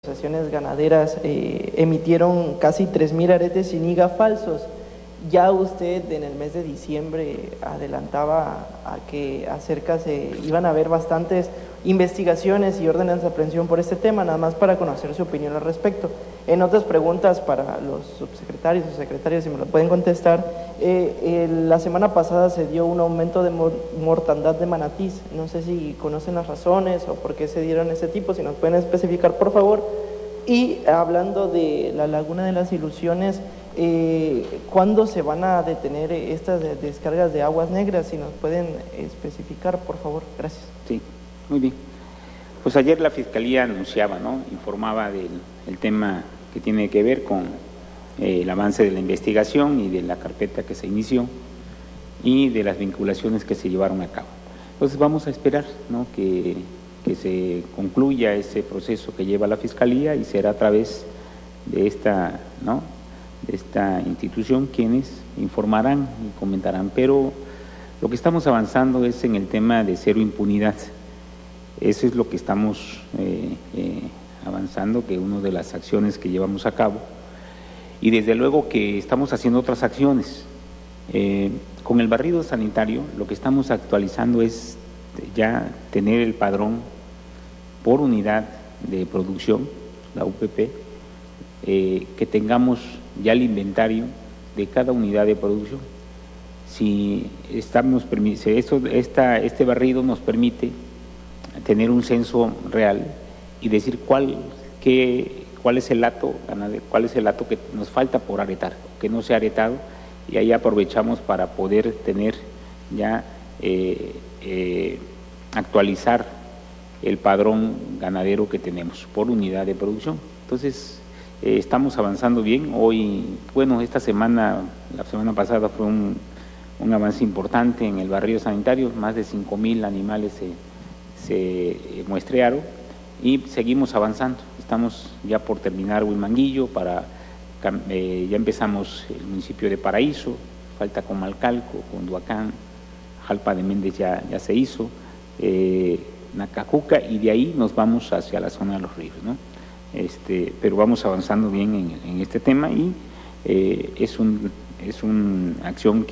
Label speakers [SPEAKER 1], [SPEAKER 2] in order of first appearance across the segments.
[SPEAKER 1] asociaciones ganaderas emitieron casi 3.000 aretes sin higa falsos. Ya usted en el mes de diciembre adelantaba a que iban a haber bastantes investigaciones y órdenes de aprehensión por este tema, nada más para conocer su opinión al respecto. En otras preguntas para los subsecretarios o secretarios, si me lo pueden contestar, la semana pasada se dio un aumento de mortandad de manatís. No sé si conocen las razones o por qué se dieron ese tipo, si nos pueden especificar, por favor. Y hablando de la Laguna de las Ilusiones, ¿cuándo se van a detener estas descargas de aguas negras? Si nos pueden especificar, por favor. Gracias.
[SPEAKER 2] Sí, muy bien. Pues ayer la Fiscalía anunciaba, informaba del tema que tiene que ver con el avance de la investigación y de la carpeta que se inició y de las vinculaciones que se llevaron a cabo. Entonces vamos a esperar, que se concluya ese proceso que lleva la Fiscalía y será a través de esta institución quienes informarán y comentarán. Pero lo que estamos avanzando es en el tema de cero impunidad. Eso es lo que estamos avanzando, que es una de las acciones que llevamos a cabo. Y desde luego que estamos haciendo otras acciones. Con el barrido sanitario, lo que estamos actualizando es ya tener el padrón por unidad de producción, la UPP, que tengamos ya el inventario de cada unidad de producción. Si este barrido nos permite tener un censo real y decir cuál es el hato que nos falta por aretar, que no se ha aretado, y ahí aprovechamos para poder tener ya actualizar el padrón ganadero que tenemos por unidad de producción. Entonces estamos avanzando bien. La semana pasada fue un avance importante en el barrido sanitario, más de 5.000 animales se muestrearon y seguimos avanzando. Estamos ya por terminar Huimanguillo, ya empezamos el municipio de Paraíso, falta Comalcalco, Conduacán, Jalpa de Méndez ya se hizo, Nacajuca, y de ahí nos vamos hacia la zona de los ríos, pero vamos avanzando bien en este tema y es una acción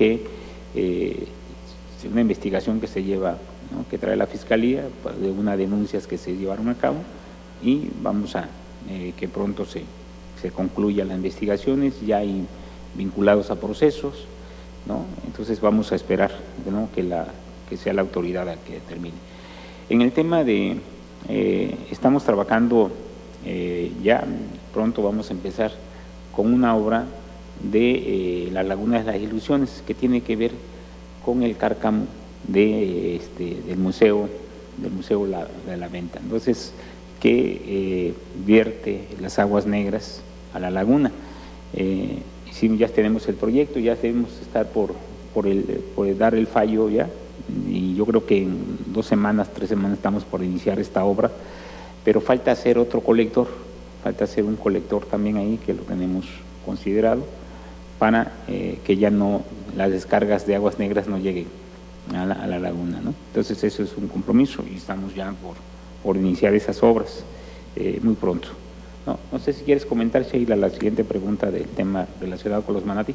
[SPEAKER 2] una investigación que se lleva, que trae la Fiscalía de unas denuncias que se llevaron a cabo, y vamos a que pronto se concluyan las investigaciones ya vinculados a procesos, Entonces vamos a esperar, que sea la autoridad la que determine. En el tema estamos trabajando, ya pronto vamos a empezar con una obra de la Laguna de las Ilusiones, que tiene que ver con el cárcamo del museo de la Venta. Entonces, que vierte las aguas negras a la laguna. Sí, ya tenemos el proyecto, ya debemos estar por dar el fallo ya, y yo creo que en 2 semanas, 3 semanas estamos por iniciar esta obra, pero falta hacer otro colector, falta hacer un colector también ahí, que lo tenemos considerado, para que ya las descargas de aguas negras no lleguen a la laguna, Entonces eso es un compromiso y estamos ya por iniciar esas obras muy pronto. No sé si quieres comentar, Sheila, la siguiente pregunta del tema relacionado con los manatís.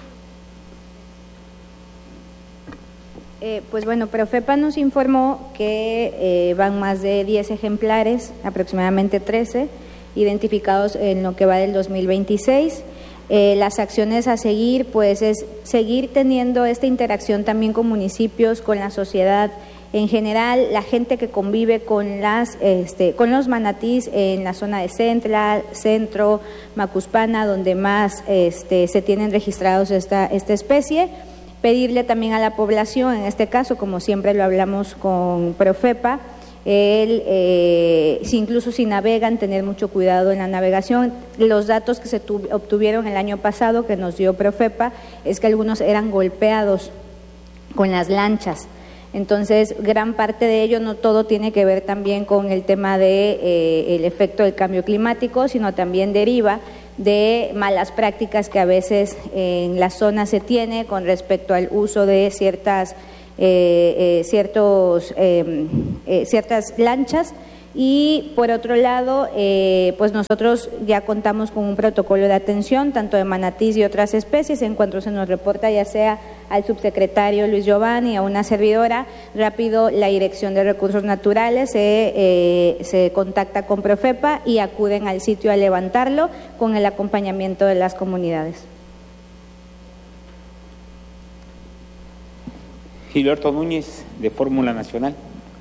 [SPEAKER 3] Pues bueno, Profepa nos informó que van más de 10 ejemplares, aproximadamente 13, identificados en lo que va del 2026. Las acciones a seguir, pues, es seguir teniendo esta interacción también con municipios, con la sociedad en general, la gente que convive con los manatís en la zona de Centro, Macuspana, donde más se tienen registrados esta especie. Pedirle también a la población, en este caso, como siempre lo hablamos con Profepa, incluso si navegan, tener mucho cuidado en la navegación. Los datos que se obtuvieron el año pasado, que nos dio Profepa, es que algunos eran golpeados con las lanchas. Entonces, gran parte de ello, no todo tiene que ver también con el tema el efecto del cambio climático, sino también deriva de malas prácticas que a veces en la zona se tiene con respecto al uso de ciertas lanchas Y por otro lado, pues nosotros ya contamos con un protocolo de atención tanto de manatís y otras especies. En cuanto se nos reporta ya sea al subsecretario Luis Giovanni, a una servidora, rápido la Dirección de Recursos Naturales se contacta con Profepa y acuden al sitio a levantarlo con el acompañamiento de las comunidades.
[SPEAKER 2] Gilberto Núñez, de Fórmula Nacional.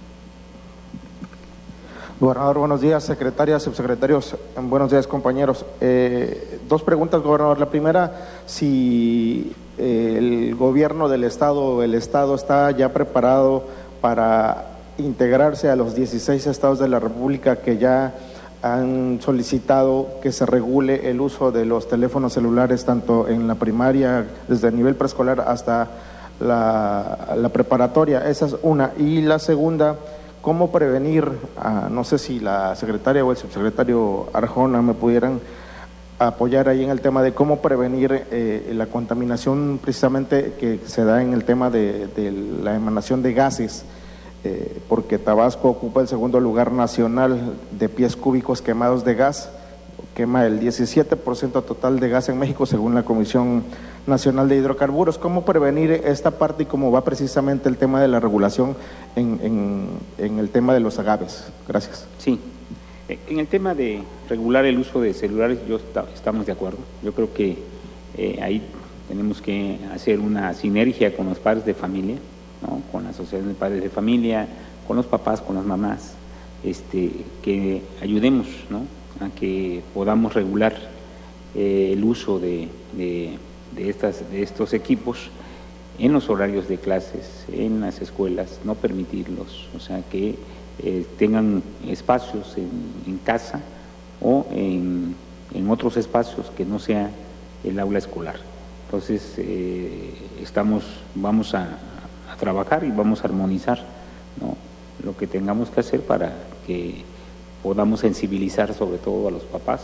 [SPEAKER 4] Gobernador, buenos días. Secretaria, subsecretarios, buenos días, compañeros. Dos preguntas, gobernador. La primera, si el gobierno del Estado, el Estado está ya preparado para integrarse a los 16 estados de la República que ya han solicitado que se regule el uso de los teléfonos celulares tanto en la primaria, desde el nivel preescolar hasta la preparatoria. Esa es una. Y la segunda, ¿cómo prevenir, no sé si la secretaria o el subsecretario Arjona me pudieran apoyar ahí en el tema de cómo prevenir la contaminación precisamente que se da en el tema de la emanación de gases, porque Tabasco ocupa el segundo lugar nacional de pies cúbicos quemados de gas, quema el 17% total de gas en México según la Comisión Nacional de Hidrocarburos. ¿Cómo prevenir esta parte y cómo va precisamente el tema de la regulación en el tema de los agaves? Gracias.
[SPEAKER 2] Sí, en el tema de regular el uso de celulares estamos de acuerdo. Yo creo que ahí tenemos que hacer una sinergia con los padres de familia, ¿no? Con la asociación de padres de familia, con los papás, con las mamás, que ayudemos, ¿no? A que podamos regular el uso de estos equipos en los horarios de clases, en las escuelas, no permitirlos, o sea, que tengan espacios en casa o en otros espacios que no sea el aula escolar. Entonces, vamos a trabajar y vamos a armonizar, ¿no? Lo que tengamos que hacer para que podamos sensibilizar sobre todo a los papás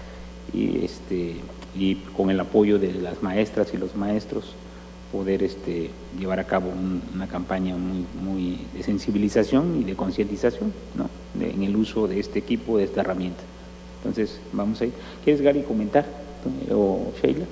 [SPEAKER 2] y con el apoyo de las maestras y los maestros poder llevar a cabo una campaña muy de sensibilización y de concientización, ¿no? En el uso de este equipo, de esta herramienta. Entonces, vamos a ir. ¿Quieres, Gary, comentar? ¿O Sheila?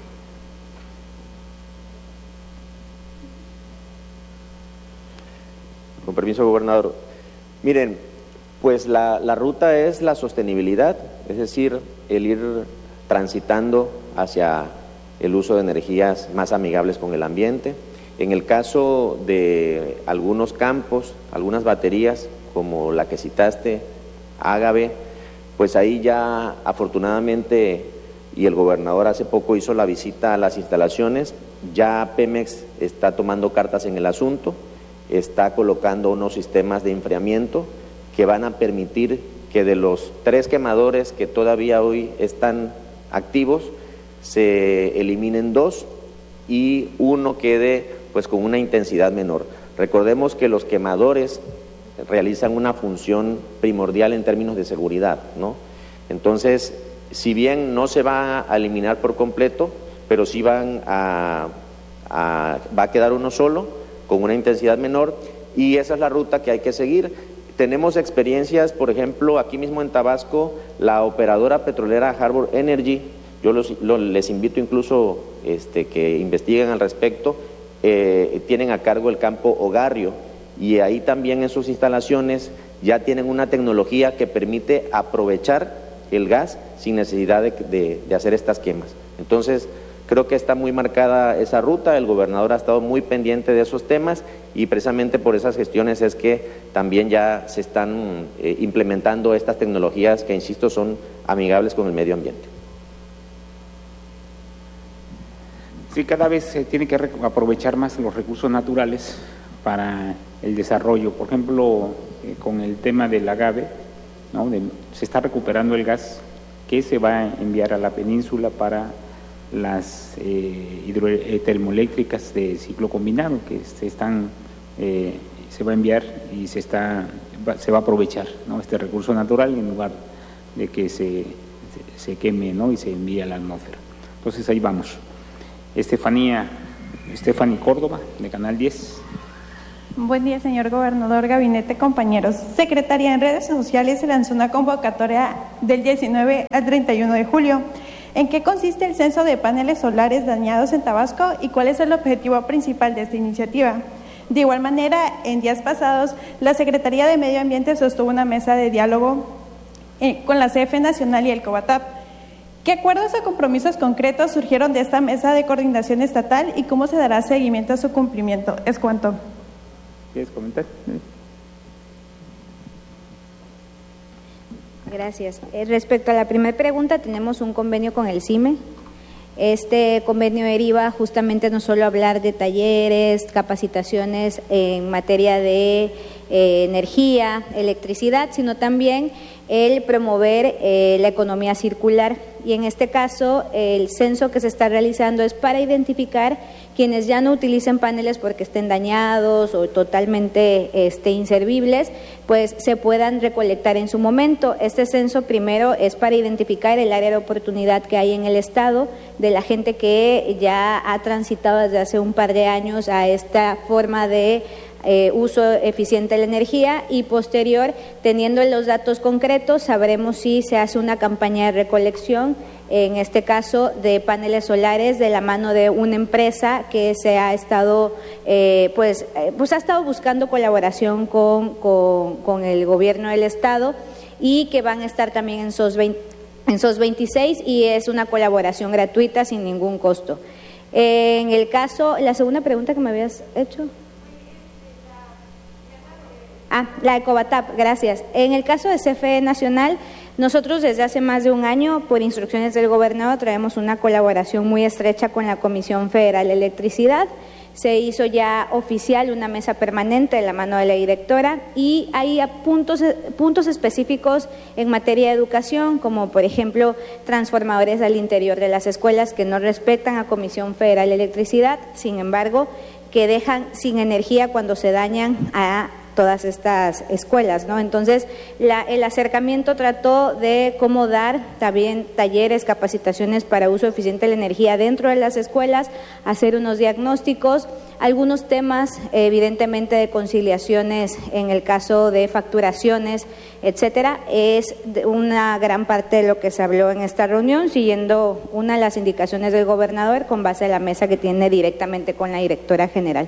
[SPEAKER 5] Con permiso, gobernador. Miren, pues la ruta es la sostenibilidad, es decir, el ir transitando hacia el uso de energías más amigables con el ambiente. En el caso de algunos campos, algunas baterías, como la que citaste, Ágave, pues ahí ya afortunadamente, y el gobernador hace poco hizo la visita a las instalaciones, ya Pemex está tomando cartas en el asunto, está colocando unos sistemas de enfriamiento que van a permitir que de los 3 quemadores que todavía hoy están activos, se eliminen 2 y 1 quede pues con una intensidad menor. Recordemos que los quemadores realizan una función primordial en términos de seguridad, ¿no? Entonces, si bien no se va a eliminar por completo, pero sí va a quedar uno solo, con una intensidad menor, y esa es la ruta que hay que seguir. Tenemos experiencias, por ejemplo, aquí mismo en Tabasco, la operadora petrolera Harbor Energy, yo les invito incluso que investiguen al respecto, tienen a cargo el campo Ogarrio, y ahí también en sus instalaciones ya tienen una tecnología que permite aprovechar el gas sin necesidad de hacer estas quemas. Entonces, creo que está muy marcada esa ruta, el gobernador ha estado muy pendiente de esos temas y precisamente por esas gestiones es que también ya se están implementando estas tecnologías que, insisto, son amigables con el medio ambiente.
[SPEAKER 2] Sí, cada vez se tiene que aprovechar más los recursos naturales para el desarrollo. Por ejemplo, con el tema del agave, ¿no? Se está recuperando el gas que se va a enviar a la península para las termoeléctricas de ciclo combinado que se va a enviar y se va a aprovechar, ¿no? Este recurso natural en lugar de que se queme, ¿no? Y se envíe a la atmósfera. Entonces ahí vamos. Stephanie Córdoba, de Canal 10.
[SPEAKER 6] Buen día, señor gobernador, gabinete, compañeros. Secretaría, en redes sociales se lanzó una convocatoria del 19 al 31 de julio. ¿En qué consiste el censo de paneles solares dañados en Tabasco y cuál es el objetivo principal de esta iniciativa? De igual manera, en días pasados, la Secretaría de Medio Ambiente sostuvo una mesa de diálogo con la CFE Nacional y el COBATAP. ¿Qué acuerdos o compromisos concretos surgieron de esta mesa de coordinación estatal y cómo se dará seguimiento a su cumplimiento? Es cuanto.
[SPEAKER 2] ¿Quieres comentar?
[SPEAKER 3] Gracias. Respecto a la primera pregunta, tenemos un convenio con el CIME. Este convenio deriva justamente no solo hablar de talleres, capacitaciones en materia de energía, electricidad, sino también el promover la economía circular. Y en este caso, el censo que se está realizando es para identificar quienes ya no utilicen paneles porque estén dañados o totalmente inservibles, pues se puedan recolectar en su momento. Este censo primero es para identificar el área de oportunidad que hay en el Estado de la gente que ya ha transitado desde hace un par de años a esta forma de uso eficiente de la energía, y posterior, teniendo los datos concretos, sabremos si se hace una campaña de recolección, en este caso de paneles solares, de la mano de una empresa que se ha estado ha estado buscando colaboración con el gobierno del Estado, y que van a estar también en SOS 26, y es una colaboración gratuita sin ningún costo. En el caso, la segunda pregunta que me habías hecho. La de COBATAP, gracias. En el caso de CFE Nacional, nosotros desde hace más de un año, por instrucciones del gobernador, traemos una colaboración muy estrecha con la Comisión Federal de Electricidad. Se hizo ya oficial una mesa permanente de la mano de la directora, y hay puntos específicos en materia de educación, como por ejemplo transformadores al interior de las escuelas que no respetan a Comisión Federal de Electricidad, sin embargo, que dejan sin energía cuando se dañan a todas estas escuelas, ¿no? Entonces, el acercamiento trató de cómo dar también talleres, capacitaciones para uso eficiente de la energía dentro de las escuelas, hacer unos diagnósticos, algunos temas evidentemente de conciliaciones en el caso de facturaciones, etcétera. Es una gran parte de lo que se habló en esta reunión, siguiendo una de las indicaciones del gobernador con base a la mesa que tiene directamente con la directora general.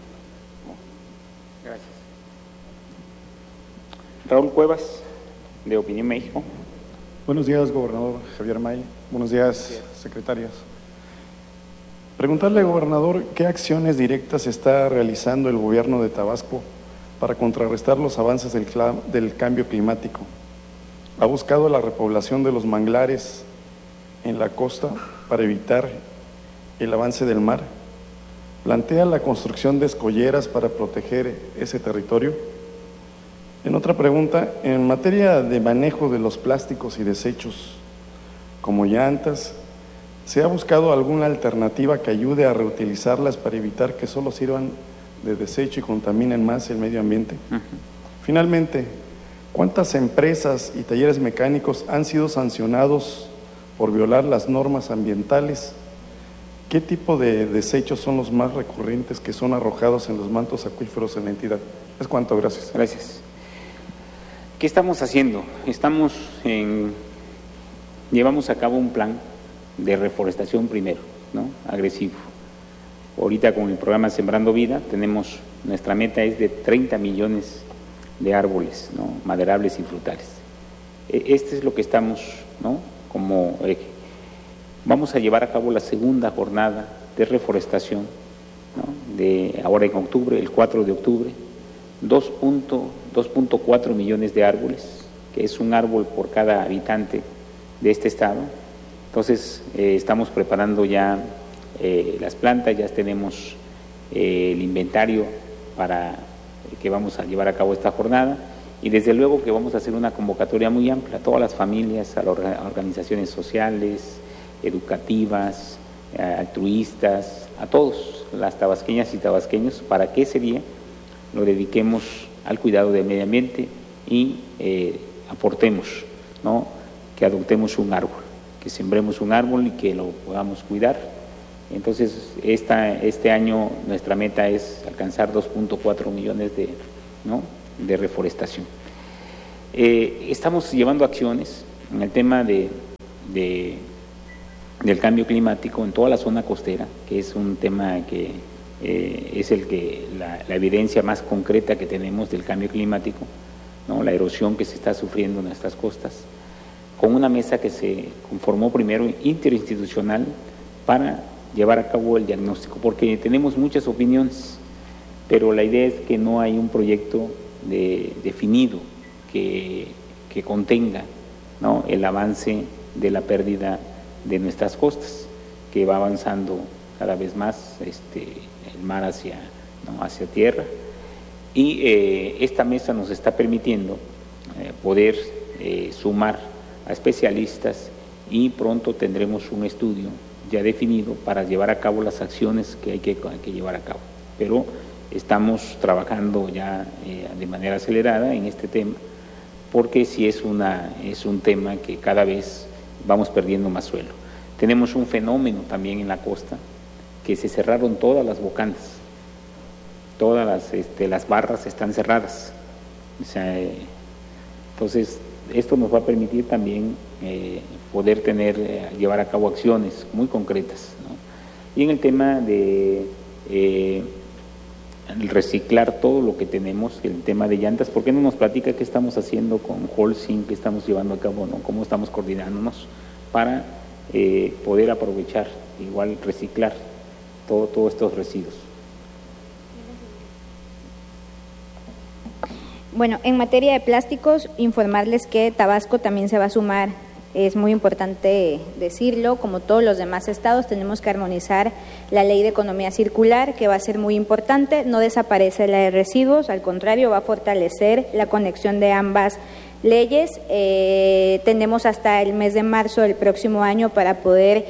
[SPEAKER 2] Raúl Cuevas, de Opinión México.
[SPEAKER 7] Buenos días, gobernador Javier May. Buenos días, secretarios. Preguntarle, gobernador, ¿qué acciones directas está realizando el gobierno de Tabasco para contrarrestar los avances del cambio climático? ¿Ha buscado la repoblación de los manglares en la costa para evitar el avance del mar? ¿Plantea la construcción de escolleras para proteger ese territorio? En otra pregunta, en materia de manejo de los plásticos y desechos como llantas, ¿se ha buscado alguna alternativa que ayude a reutilizarlas para evitar que solo sirvan de desecho y contaminen más el medio ambiente? Finalmente, ¿cuántas empresas y talleres mecánicos han sido sancionados por violar las normas ambientales? ¿Qué tipo de desechos son los más recurrentes que son arrojados en los mantos acuíferos en la entidad? Es cuanto, gracias.
[SPEAKER 2] Gracias. ¿Qué estamos haciendo? Llevamos a cabo un plan de reforestación primero, ¿no? Agresivo. Ahorita con el programa Sembrando Vida nuestra meta es de 30 millones de árboles, ¿no? Maderables y frutales. Este es lo que estamos, ¿no? Como eje. Vamos a llevar a cabo la segunda jornada de reforestación, ¿no? Ahora en octubre, el 4 de octubre, 2.4 millones de árboles, que es un árbol por cada habitante de este estado. Entonces, estamos preparando ya las plantas, ya tenemos el inventario para que vamos a llevar a cabo esta jornada, y desde luego que vamos a hacer una convocatoria muy amplia a todas las familias, a las organizaciones sociales, educativas, altruistas, a todos, las tabasqueñas y tabasqueños, para que ese día lo dediquemos al cuidado del medio ambiente y aportemos, ¿no? Que adoptemos un árbol, que sembremos un árbol y que lo podamos cuidar Entonces, este año nuestra meta es alcanzar 2.4 millones de reforestación. Estamos llevando acciones en el tema del cambio climático en toda la zona costera, que es un tema que es la evidencia más concreta que tenemos del cambio climático, ¿no? La erosión que se está sufriendo en nuestras costas, con una mesa que se conformó primero interinstitucional para llevar a cabo el diagnóstico, porque tenemos muchas opiniones, pero la idea es que no hay un proyecto definido que contenga, ¿no?, el avance de la pérdida de nuestras costas, que va avanzando cada vez más el mar hacia tierra, y esta mesa nos está permitiendo poder sumar a especialistas, y pronto tendremos un estudio ya definido para llevar a cabo las acciones que hay que llevar a cabo. Pero estamos trabajando ya de manera acelerada en este tema, porque sí es un tema que cada vez vamos perdiendo más suelo. Tenemos un fenómeno también en la costa, que se cerraron todas las bocanas, todas las barras están cerradas. O sea, entonces, esto nos va a permitir también poder llevar a cabo acciones muy concretas, ¿no? Y en el tema de reciclar todo lo que tenemos, el tema de llantas, ¿por qué no nos platica qué estamos haciendo con Holcim, qué estamos llevando a cabo, ¿no?, cómo estamos coordinándonos para poder aprovechar, igual reciclar todos estos residuos?
[SPEAKER 3] Bueno, en materia de plásticos, informarles que Tabasco también se va a sumar. Es muy importante decirlo, como todos los demás estados tenemos que armonizar la ley de economía circular, que va a ser muy importante. No desaparece la de residuos, al contrario, va a fortalecer la conexión de ambas leyes. Tenemos hasta el mes de marzo del próximo año para poder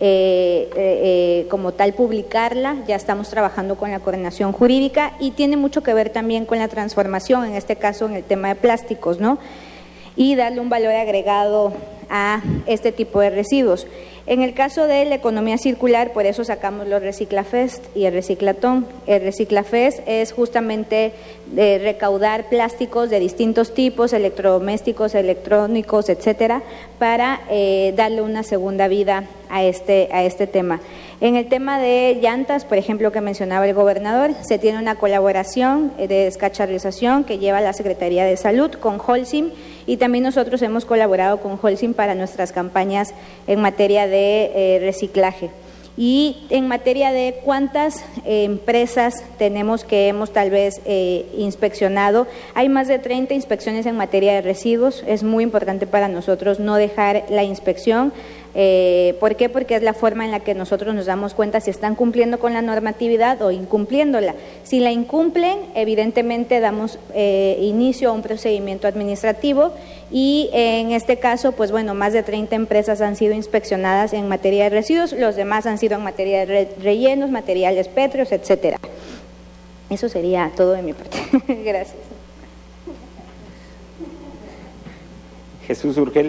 [SPEAKER 3] como tal publicarla. Ya estamos trabajando con la coordinación jurídica, y tiene mucho que ver también con la transformación, en este caso en el tema de plásticos, ¿no?, y darle un valor agregado a este tipo de residuos. En el caso de la economía circular, por eso sacamos los Reciclafest y el Reciclatón. El Reciclafest es justamente recaudar plásticos de distintos tipos, electrodomésticos, electrónicos, etcétera, para darle una segunda vida a este tema. En el tema de llantas, por ejemplo, que mencionaba el gobernador, se tiene una colaboración de descacharrización que lleva la Secretaría de Salud con Holcim, y también nosotros hemos colaborado con Holcim para nuestras campañas en materia de reciclaje. Y en materia de cuántas empresas tenemos que hemos tal vez inspeccionado, hay más de 30 inspecciones en materia de residuos. Es muy importante para nosotros no dejar la inspección. ¿Por qué? Porque es la forma en la que nosotros nos damos cuenta si están cumpliendo con la normatividad o incumpliéndola. Si la incumplen, evidentemente damos inicio a un procedimiento administrativo, y en este caso, pues bueno, más de 30 empresas han sido inspeccionadas en materia de residuos, los demás han sido en materia de rellenos, materiales pétreos, etcétera. Eso sería todo de mi parte. Gracias.
[SPEAKER 2] Jesús Urgel.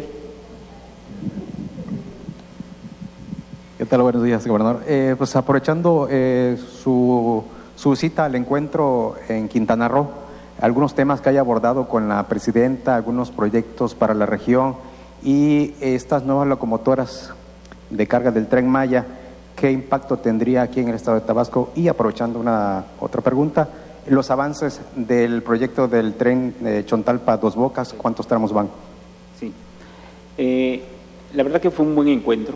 [SPEAKER 8] ¿Qué tal? Buenos días, gobernador. Pues aprovechando su cita al encuentro en Quintana Roo, algunos temas que haya abordado con la presidenta, algunos proyectos para la región y estas nuevas locomotoras de carga del Tren Maya, ¿qué impacto tendría aquí en el estado de Tabasco? Y aprovechando otra pregunta, los avances del proyecto del tren Chontalpa-Dos Bocas, ¿cuántos tramos van?
[SPEAKER 2] Sí, la verdad que fue un buen encuentro.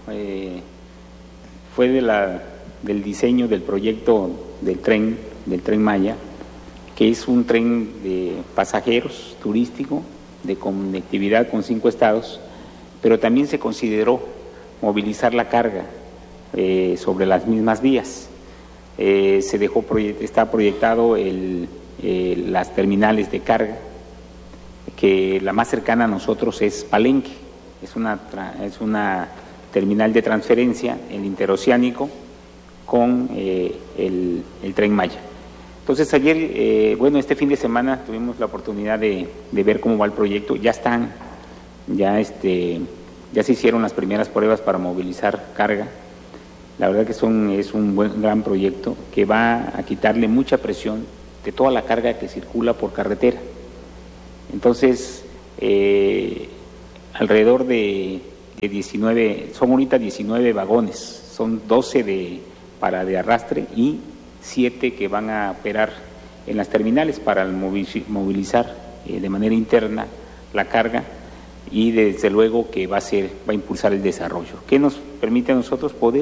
[SPEAKER 2] Fue del diseño del proyecto del tren Maya, que es un tren de pasajeros turístico, de conectividad con 5 estados, pero también se consideró movilizar la carga sobre las mismas vías. Está proyectado las terminales de carga, que la más cercana a nosotros es Palenque, es una terminal de transferencia, el interoceánico, con el Tren Maya. Entonces ayer, este fin de semana tuvimos la oportunidad de ver cómo va el proyecto. Ya se hicieron las primeras pruebas para movilizar carga, La verdad que es un gran proyecto que va a quitarle mucha presión de toda la carga que circula por carretera. Entonces, alrededor de 19, son ahorita 19 vagones, son 12 de arrastre y 7 que van a operar en las terminales para movilizar de manera interna la carga, y desde luego que va a impulsar el desarrollo, que nos permite a nosotros poder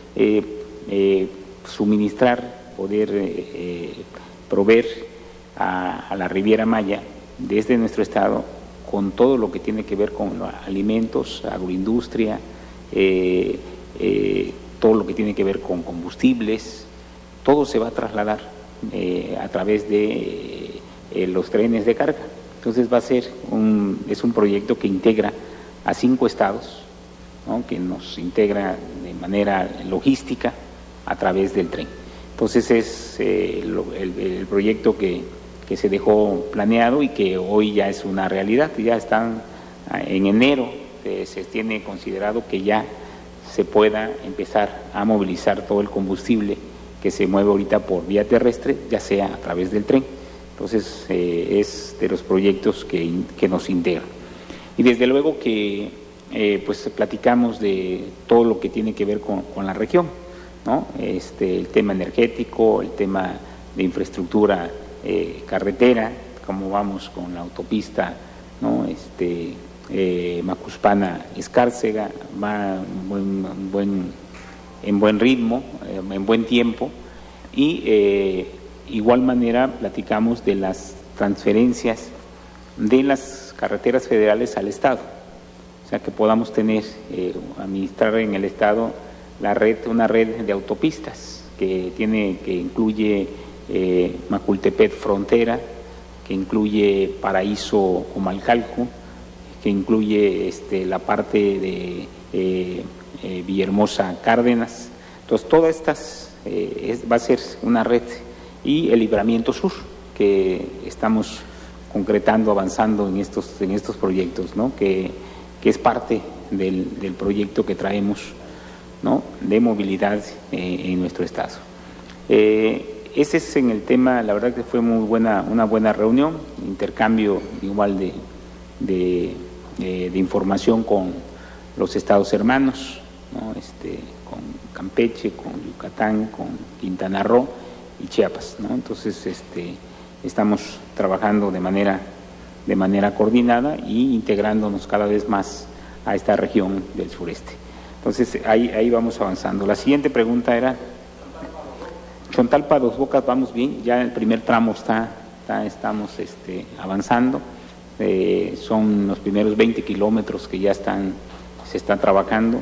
[SPEAKER 2] suministrar, poder proveer a la Riviera Maya desde nuestro estado con todo lo que tiene que ver con alimentos, agroindustria, todo lo que tiene que ver con combustibles. Todo se va a trasladar a través de los trenes de carga. Entonces es un proyecto que integra a 5 estados, ¿no?, que nos integra de manera logística a través del tren. Entonces es el proyecto que se dejó planeado y que hoy ya es una realidad. Ya están en enero, se tiene considerado que ya se pueda empezar a movilizar todo el combustible que se mueve ahorita por vía terrestre, ya sea a través del tren. Entonces es de los proyectos que nos integran. Y desde luego que pues platicamos de todo lo que tiene que ver con la región, ¿no? El tema energético, el tema de infraestructura carretera, cómo vamos con la autopista, ¿no? Macuspana-Escárcega, va en buen ritmo, en buen tiempo, y igual manera platicamos de las transferencias de las carreteras federales al Estado, o sea que podamos administrar en el Estado una red de autopistas que incluye Macultepec Frontera, que incluye Paraíso Comalcalco, que incluye la parte de Villahermosa Cárdenas. Entonces todas estas va a ser una red, y el Libramiento Sur, que estamos concretando, avanzando en estos proyectos, ¿no?, que es parte del proyecto que traemos, ¿no?, de movilidad en nuestro estado. Ese es en el tema. La verdad que fue una buena reunión, intercambio igual de información con los estados hermanos, ¿no?, con Campeche, con Yucatán, con Quintana Roo y Chiapas, ¿no? Entonces estamos trabajando de manera coordinada y integrándonos cada vez más a esta región del sureste. Entonces ahí vamos avanzando. La siguiente pregunta era Chontalpa, Dos Bocas. Vamos bien, ya el primer tramo estamos avanzando. Son los primeros 20 kilómetros que ya se están trabajando,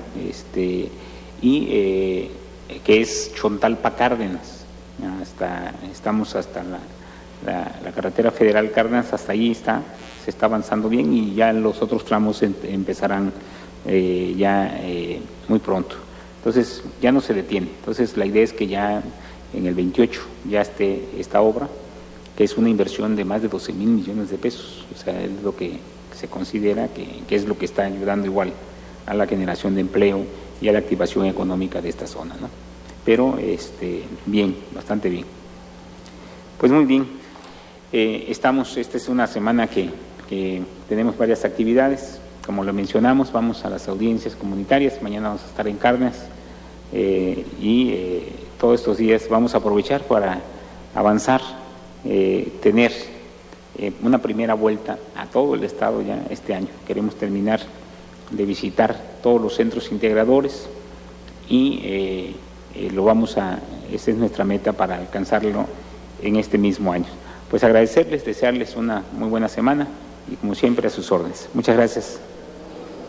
[SPEAKER 2] y que es Chontalpa Cárdenas. Estamos hasta la carretera federal Cárdenas, hasta allí se está avanzando bien, y ya los otros tramos empezarán muy pronto. Entonces ya no se detiene. Entonces la idea es que ya en el 28 ya esté esta obra, que es una inversión de más de 12,000 millones de pesos. O sea, es lo que se considera que es lo que está ayudando igual a la generación de empleo y a la activación económica de esta zona, ¿no? Pero bien, bastante bien. Pues muy bien, esta es una semana que tenemos varias actividades. Como lo mencionamos, vamos a las audiencias comunitarias, mañana vamos a estar en Cárdenas, y todos estos días vamos a aprovechar para avanzar, tener una primera vuelta a todo el estado ya este año. Queremos terminar de visitar todos los centros integradores, y esa es nuestra meta para alcanzarlo en este mismo año. Pues agradecerles, desearles una muy buena semana, y como siempre a sus órdenes. Muchas gracias.